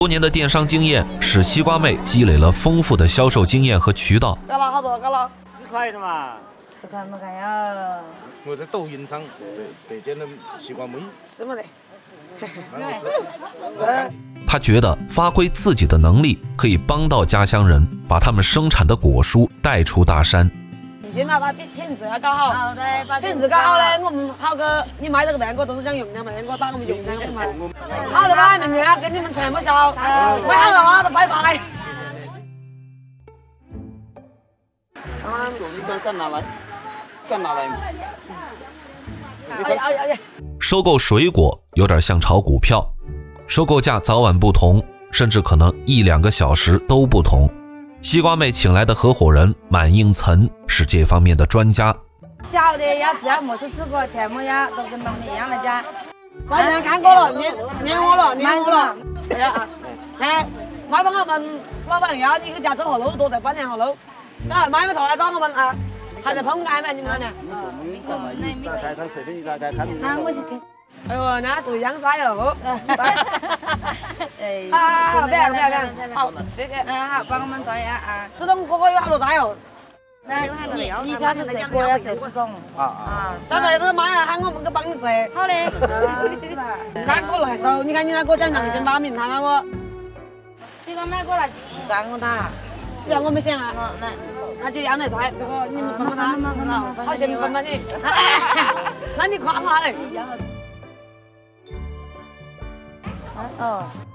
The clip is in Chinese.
多年的电商经验使西瓜妹积累了丰富的销售经验和渠道。 高了好多，高了 10块的嘛。 10块没看呀？ 我在抖音上被见了西瓜妹， 是没得？ 他觉得发挥自己的能力，可以帮到家乡人，把他们生产的果蔬带出大山。 一定要把品质要搞好。好的，把品质搞好呢，我们好个，你卖这个面果都是讲用量嘛，面果打我们用量去卖。好了吧，明天跟你们全部销，卖好了啊，拜拜。 你干拿来，干拿来。 哎， 收购水果有点像炒股票，收购价早晚不同，甚至可能1-2个小时都不同。西瓜妹请来的合伙人满应岑是这方面的专家。 小的要只要没事吃过，全部要都跟他们一样的价。 完全看过了，黏我了。哎呀，哎，买帮我们老板要你去家做后路多在半年后路，那买不头来找我们啊，还在碰街没你们那边？ 打开随便一打开看。 哎呦，人家属于养晒了。 哎， 啊，别，好，谢谢。 好，帮我们做一下啊。 自动锅有好多袋哦。 那你下次这锅要这种上面都是买了，喊我们去帮你做。 好嘞。是吧？ 干锅来收，你看你那锅讲2千8名堂那个。 这个卖过来3个大。 这样我没想啊。那就要那袋，这个你们分不他？好些你分分你。那你夸我嘞。 哦。